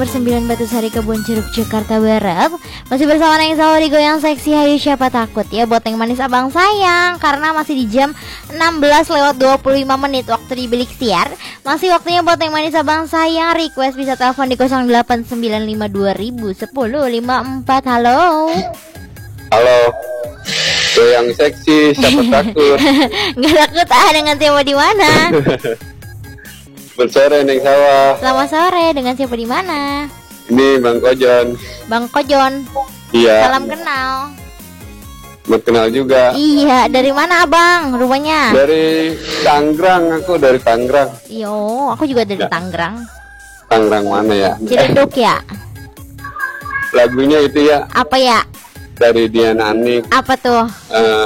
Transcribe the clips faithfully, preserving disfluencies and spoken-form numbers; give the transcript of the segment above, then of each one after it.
Persembilan Batusari Kebun Jeruk Jakarta Barat. Masih bersama Neng Sawo di Goyang Seksi. Hayu siapa takut ya buat Neng Manis Abang Sayang. Karena masih di jam enam belas lewat dua puluh lima menit waktu di Bilik Siar. Masih waktunya buat Neng Manis Abang Sayang. Request bisa telepon di nol delapan sembilan lima dua nol nol nol lima empat. Halo. Halo. Goyang Seksi siapa takut? Nggak takut ah, dengan siapa di mana? Selamat sore Neng Sawa. Selamat sore, dengan siapa di mana? Ini Bang Kojon. Bang Kojon. Iya. Salam kenal. Selamat kenal juga. Iya, dari mana Abang rumahnya? Dari Tangerang, aku dari Tangerang. Yo, aku juga dari Ya. Tangerang. Tangerang mana ya? Ciledug ya? Lagunya itu ya Apa ya? dari Dian Anik. Apa tuh? eh,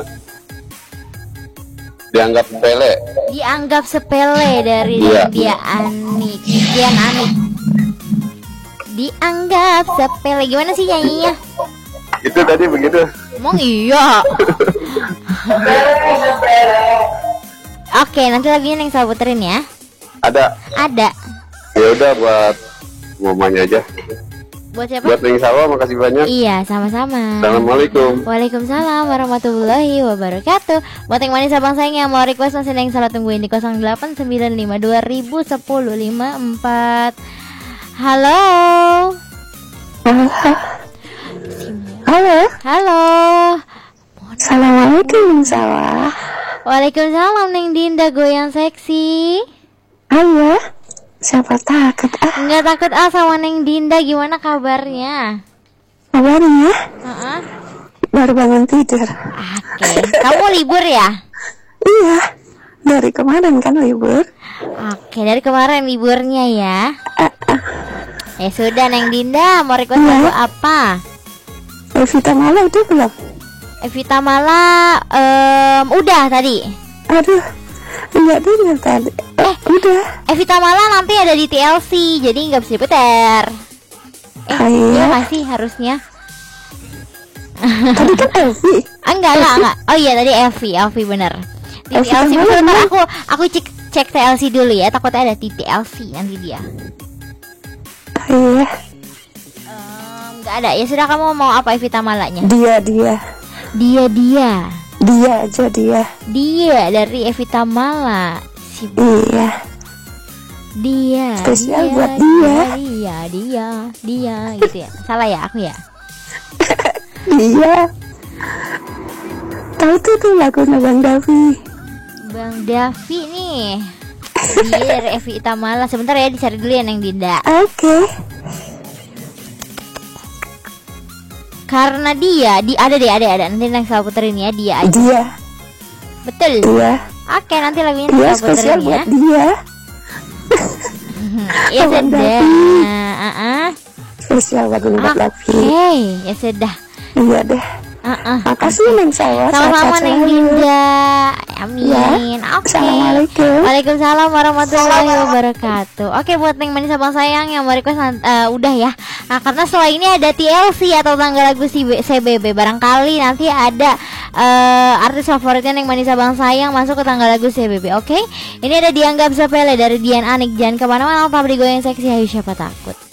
dianggap sepele. Dianggap sepele dari Iya. dia Anik. Dian Anik. Dianggap sepele. Gimana sih nyanyinya? Itu tadi begitu. Emang iya. Oke, nanti lagunya yang saya puterin ya. Ada. Ada. Ya udah buat mamanya aja. Buat siapa? Buat Neng Sawa makasih banyak. Iya, sama-sama. Assalamualaikum. Waalaikumsalam warahmatullahi wabarakatuh. Buat yang manis Abang Sayang yang mau request masih yang salah tungguin di nol delapan sembilan lima dua nol nol satu nol lima empat. Halo. Halo. Halo. Assalamualaikum Neng Sawa. Waalaikumsalam Neng Dinda Goyang Seksi. Ayo. Siapa takut ah? Enggak takut ah sama Neng Dinda, gimana kabarnya? Kabarnya? Heeh. Baru bangun tidur. Oke. Kamu libur ya? Iya. Dari kemarin kan libur. Oke, dari kemarin liburnya ya. Ya sudah Neng Dinda, mau request lagu apa? Evita Mala udah belum? Evita Mala em, udah tadi. Aduh. Enggak dengar tadi. Eh, udah. Evita Mala nanti ada di T L C, jadi nggak bisa diputer. Eh, Oh, iya. iya masih harusnya. Tadi kan Elvi. Ah, enggak, enggak, enggak. Oh iya tadi Elvi, Elvi bener. Di T Evita L C Mala bentar, mana? aku aku cek cek T L C dulu ya, takutnya ada di T L C nanti dia. Iya. Em, Nggak ada. Ya sudah, kamu mau apa Evita Malanya? Dia dia. Dia dia. Dia aja dia. Dia dari Evita Mala. Si Iya. dia. Spesial buat dia. Dia, dia, dia gitu ya. Salah ya aku ya? Dia. Tahu tuh tuh lagunya Bang Davi. Bang Davi nih. Dia dari Evita Mala. Sebentar ya, dicari dulu ya Neng Dinda. Oke. Karena dia, di ada deh, ada ada. Nanti Neng saya puterin ya, dia aja. Dia. Betul. Dia. Oke, nanti lagunya Dia saya spesial puterin ya. buat dia. Ya Bang sudah. Davi. Heeh. Spesial buat Bang Oke, Davi. ya sudah. Iya deh. Heeh. Makasih Neng Sawa. Sama-sama sehat-sehat Neng selalu. Dinda. Amin. Ya. Oke. Assalamualaikum. Waalaikumsalam warahmatullahi wabarakatuh. Oke, buat Neng Manis Abang Sayang yang mau request uh, udah ya. Nah, karena setelah ini ada T L C atau tanggal lagu C B B. Barangkali nanti ada uh, artis favoritnya Neng Manis Abang Sayang masuk ke tanggal lagu C B B. Oke. Ini ada Dianggap Sepele dari Dian Anik. Jangan kemana-mana, tetap di Goyang Seksi. Hayu siapa takut.